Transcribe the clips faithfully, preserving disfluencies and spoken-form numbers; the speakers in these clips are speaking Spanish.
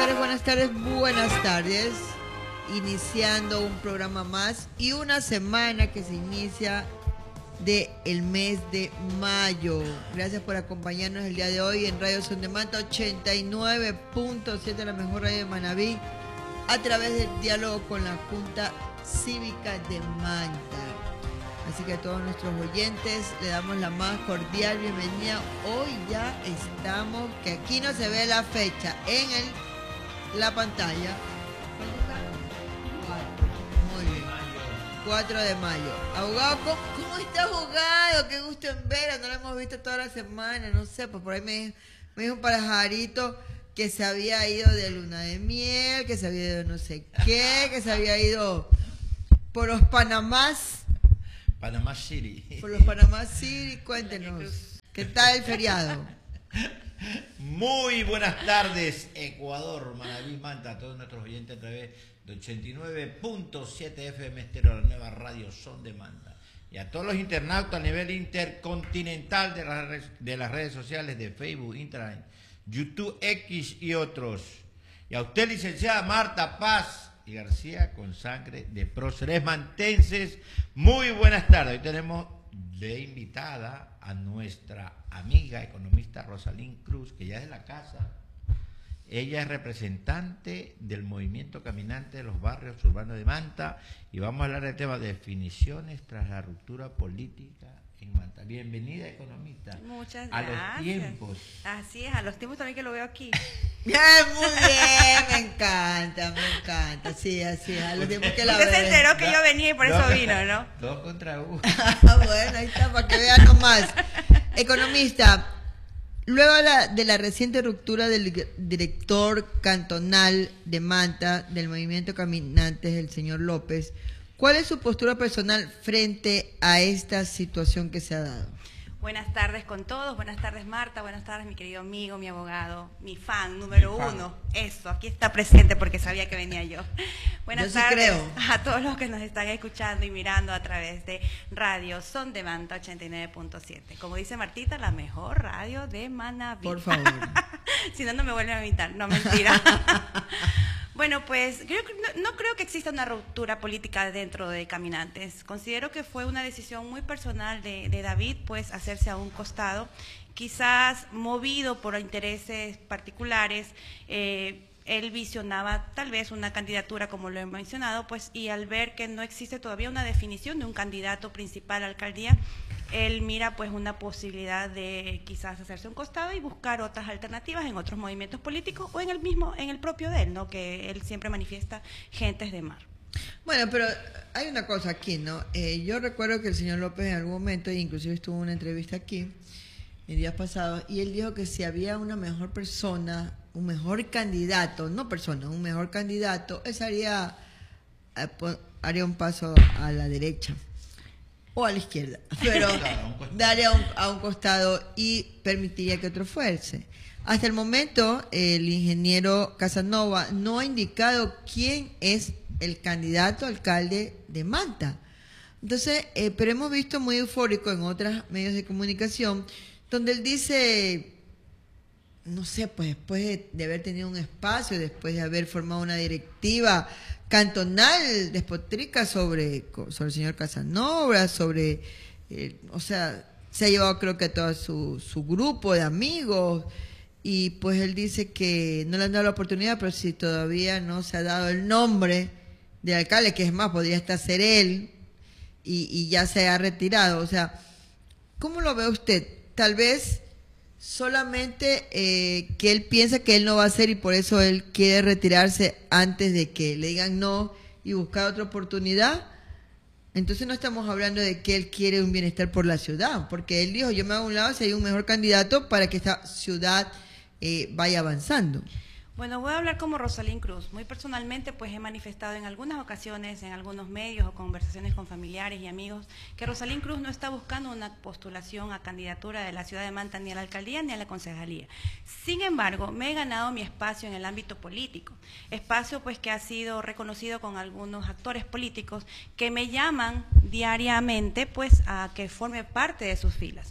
tardes, buenas tardes, buenas tardes. Iniciando un programa más y una semana que se inicia de el mes de mayo. Gracias por acompañarnos el día de hoy en Radio Son de Manta ochenta y nueve punto siete, la mejor radio de Manabí, a través del diálogo con la Junta Cívica de Manta. Así que a todos nuestros oyentes le damos la más cordial bienvenida. Hoy ya estamos, que aquí no se ve la fecha en el, la pantalla. Muy bien. cuatro de mayo. Abogado, ¿cómo, cómo está, abogado? Qué gusto en ver. No lo hemos visto toda la semana. No sé, pues por ahí me, me dijo un pajarito que se había ido de luna de miel, que se había ido de no sé qué, que se había ido por los Panamás. Panamá City. Por los Panamá City, cuéntenos. ¿Qué tal el feriado? Muy buenas tardes, Ecuador, Manabí, Manta, a todos nuestros oyentes a través de ochenta y nueve punto siete F M Estéreo, la nueva radio Son de Manta. Y a todos los internautas a nivel intercontinental de las redes, de las redes sociales de Facebook, Instagram, YouTube, X y otros. Y a usted, licenciada Marta Paz y García, con sangre de próceres mantenses, muy buenas tardes. Hoy tenemos de invitada a nuestra amiga economista Rosalín Cruz, que ya es de la casa. Ella es representante del movimiento caminante de los barrios urbanos de Manta y vamos a hablar del tema de definiciones tras la ruptura política en Manta. Bienvenida, economista. Muchas a gracias. A los tiempos. Así es, a los tiempos también que lo veo aquí. Bien, muy bien, me encanta, me encanta. Sí, así, a los tiempos que la Usted se veo. enteró que yo venía y por eso Dos- vino, ¿no? Dos contra uno. Bueno, ahí está, para que vean nomás. Economista, luego de la, de la reciente ruptura del director cantonal de Manta del movimiento Caminantes, el señor López, ¿cuál es su postura personal frente a esta situación que se ha dado? Buenas tardes con todos, buenas tardes Marta, buenas tardes mi querido amigo, mi abogado, mi fan número Mi fan. uno. Eso, aquí está presente porque sabía que venía yo. Buenas Yo sí tardes creo. a todos los que nos están escuchando y mirando a través de Radio Son de Manta ochenta y nueve punto siete. Como dice Martita, la mejor radio de Manabí. Por favor. Si no, no me vuelven a invitar, no, mentira. Bueno, pues creo que no, no creo que exista una ruptura política dentro de Caminantes. Considero que fue una decisión muy personal de, de David, pues hacerse a un costado, quizás movido por intereses particulares. Eh, él visionaba tal vez una candidatura, como lo he mencionado, pues, y al ver que no existe todavía una definición de un candidato principal a la alcaldía, él mira pues una posibilidad de quizás hacerse un costado y buscar otras alternativas en otros movimientos políticos o en el mismo, en el propio de él, ¿no? Que él siempre manifiesta gentes de mar. Bueno, pero hay una cosa aquí, ¿no? Eh, yo recuerdo que el señor López en algún momento, inclusive estuvo en una entrevista aquí, en días pasados, y él dijo que si había una mejor persona, un mejor candidato, no persona, un mejor candidato, él haría, eh, po- haría un paso a la derecha o a la izquierda, pero daría un, a un costado y permitiría que otro fuese. Hasta el momento, el ingeniero Casanova no ha indicado quién es el candidato a alcalde de Manta. Entonces, eh, pero hemos visto muy eufórico en otros medios de comunicación, donde él dice, no sé, pues después de, de haber tenido un espacio, después de haber formado una directiva cantonal despotrica sobre, sobre el señor Casanova, sobre, eh, o sea, se ha llevado creo que a todo su, su grupo de amigos, y pues él dice que no le han dado la oportunidad, pero si todavía no se ha dado el nombre del alcalde, que es más, podría hasta ser él, y, y ya se ha retirado. O sea, ¿cómo lo ve usted? Tal vez solamente eh, que él piensa que él no va a hacer y por eso él quiere retirarse antes de que le digan no y buscar otra oportunidad. Entonces no estamos hablando de que él quiere un bienestar por la ciudad, porque él dijo, yo me hago a un lado si hay un mejor candidato para que esta ciudad eh, vaya avanzando. Bueno, voy a hablar como Rosalín Cruz. Muy personalmente, pues he manifestado en algunas ocasiones, en algunos medios o conversaciones con familiares y amigos, que Rosalín Cruz no está buscando una postulación a candidatura de la ciudad de Manta ni a la alcaldía ni a la concejalía. Sin embargo, me he ganado mi espacio en el ámbito político, espacio pues que ha sido reconocido con algunos actores políticos que me llaman diariamente pues a que forme parte de sus filas.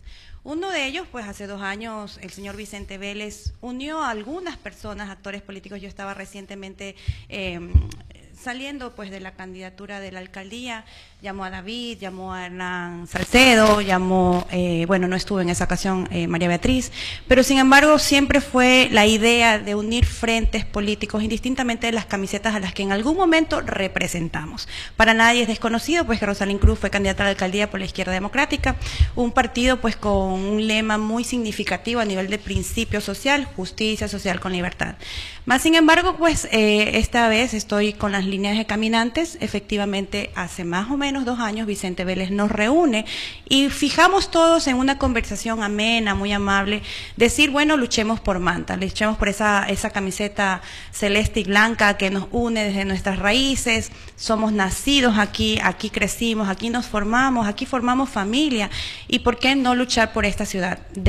Uno de ellos, pues hace dos años, el señor Vicente Vélez unió a algunas personas, actores políticos. Yo estaba recientemente eh, saliendo pues de la candidatura de la alcaldía, llamó a David, llamó a Hernán Salcedo, llamó, eh, bueno, no estuvo en esa ocasión eh, María Beatriz, pero sin embargo siempre fue la idea de unir frentes políticos, indistintamente de las camisetas a las que en algún momento representamos. Para nadie es desconocido pues que Rosalind Cruz fue candidata a la alcaldía por la Izquierda Democrática, un partido pues con un lema muy significativo a nivel de principio social, justicia social con libertad. Más sin embargo, pues eh, esta vez estoy con las líneas de caminantes. Efectivamente, hace más o menos dos años Vicente Vélez nos reúne y fijamos todos en una conversación amena, muy amable, decir, bueno, luchemos por Manta, luchemos por esa, esa camiseta celeste y blanca que nos une desde nuestras raíces, somos nacidos aquí, aquí crecimos, aquí nos formamos, aquí formamos familia, y por qué no luchar por esta ciudad.